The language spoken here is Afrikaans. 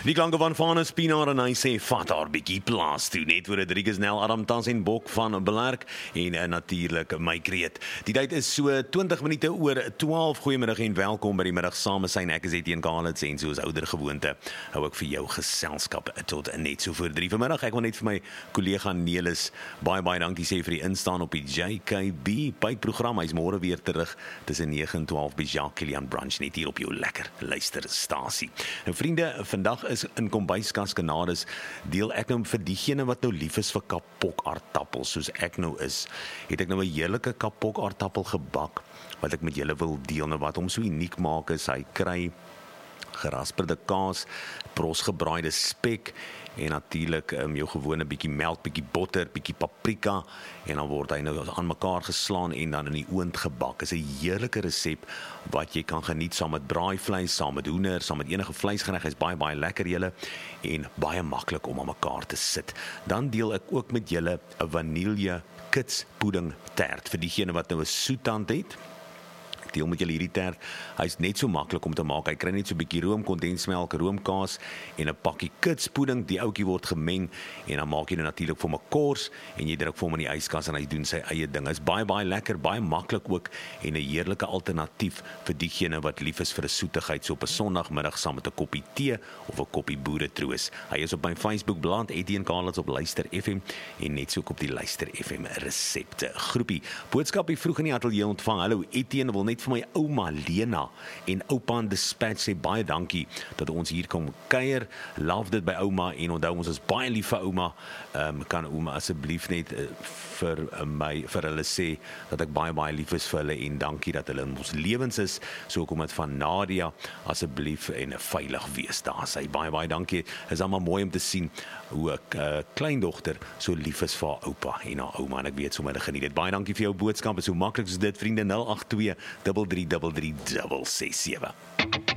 Die klanke van Vanus Pinaar en hy sê, vat haar bietjie plaas toe, net voor Rodriguez Nel, Adam Tas en Bok van Belerk en natuurlik my kreet. Die tyd is so 20 minute oor 12, goeiemiddag en welkom by die middag saam met ek is Etienne Kalitz en soos ouder gewoonte, hou ek vir jou geselskap tot net so voor 3 vanmiddag. Ek wil net vir my kollega Nelis baie dankie sê vir die instaan op die JKB Pyprogram, hy is môre weer terug tussen 9 en 12 by Jacques Kilian Brunch, net hier op jou lekker luisterstasie. En vriende, vandag is in Kombuiskas Kanades deel ek nou vir diegene wat nou lief is vir kapokaartappels, soos ek nou is, het ek nou 'n heerlike kapokaartappel gebak, wat ek met julle wil deel. Nou wat hom so uniek maak is, hy kry gerasperde kaas, prosgebraaide spek en natuurlik jou gewone bietjie melk, bietjie botter, bietjie paprika en dan word hy nou aan mekaar geslaan en dan in die oond gebak. Is 'n heerlike resep wat jy kan geniet saam met braaivleis, saam met hoender, saam met enige vleisgereg. Hy's baie lekker julle en baie maklik om aan mekaar te sit. Dan deel ek ook met julle 'n vanille kits pudding tert vir diegene wat nou 'n soettand het. Deel met julle hierdie tert. Hy's net so maklik om te maak. Hy kry net so 'n bietjie room, kondensmelk, roomkaas en 'n pakkie kitspudding. Die ouetjie word gemeng en dan maak jy dit natuurlik vir 'n kors en jy druk vir hom in die yskas en hy doen sy eie ding. Hy's baie lekker, baie maklik ook en 'n heerlike alternatief vir diegene wat lief is vir 'n soetigheid so op 'n Sondagmiddag saam met 'n koppie tee of 'n koppie boeretroos. Hy is op my Facebook bladsy Etienne Kalitz op Luister FM en net so ook op die Luister FM resepte groepie. Boodskapie vroeg in die ateljee ontvang. Hallo Etienne, wil net vir my ouma Lena en oupa in Dispatch sê baie dankie dat ons hier kom kuier. Love dit by ouma en onthou ons is baie lief vir ouma. Kan ouma asseblief net vir hulle sê dat ek baie lief is vir hulle en dankie dat hulle in ons lewens is. So kom dit van Nadia, asseblief en veilig wees daar. Sy baie dankie. Is almal mooi om te sien hoe 'n kleindogter so lief is vir haar oupa en haar ouma en ek weet sommer geniet dit. Baie dankie vir jou boodskap. Is so maklik soos dit vriende. 082 333367.